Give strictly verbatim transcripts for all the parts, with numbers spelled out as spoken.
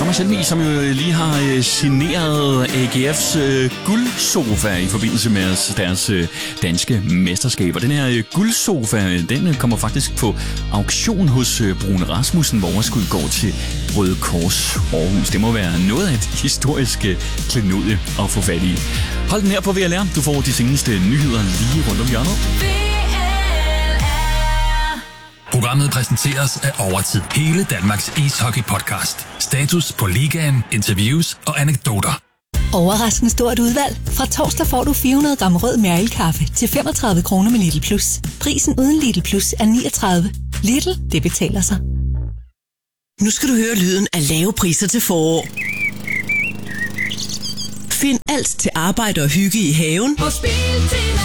Thomas Helmig, som jo lige har øh, signeret A G F's øh, guldsofa i forbindelse med deres øh, danske mesterskaber. Den her øh, guldsofa, den kommer faktisk på auktion hos øh, Brune Rasmussen, hvor overskud går til Røde Kors Aarhus. Det må være noget af et historisk øh, klenodie at få fat i. Hold den her på V L R. Du får de seneste nyheder lige rundt om hjørnet. Programmet præsenteres af Overtid. Hele Danmarks ishockey-podcast. Status på ligaen, interviews og anekdoter. Overraskende stort udvalg. Fra torsdag får du fire hundrede gram rød Mærkel-kaffe til femogtredive kroner med Lidl Plus. Prisen uden Lidl Plus er niogtredive. Lidl, det betaler sig. Nu skal du høre lyden af lave priser til forår. Find alt til arbejde og hygge i haven på Biltema.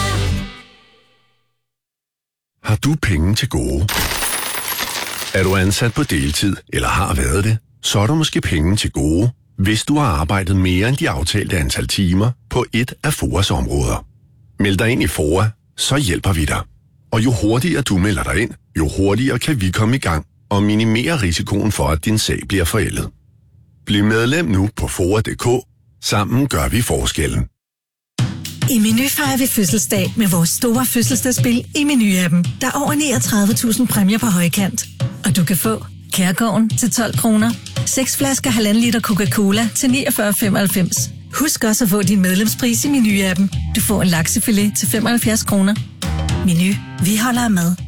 Har du penge til gode? Er du ansat på deltid, eller har været det, så er der måske penge til gode, hvis du har arbejdet mere end de aftalte antal timer på et af F O A's områder. Meld dig ind i F O A, så hjælper vi dig. Og jo hurtigere du melder dig ind, jo hurtigere kan vi komme i gang og minimere risikoen for, at din sag bliver forældet. Bliv medlem nu på foa punktum d k. Sammen gør vi forskellen. I Meny fejrer vi fødselsdag med vores store fødselsdagsspil i Meny-appen. Der er over niogtredive tusind præmier på højkant. Og du kan få Kærgården til tolv kroner, seks flasker halvanden liter Coca-Cola til niogfyrre femoghalvfems. Husk også at få din medlemspris i Meny-appen. Du får en laksefilet til femoghalvfjerds kroner. Meny, vi holder med.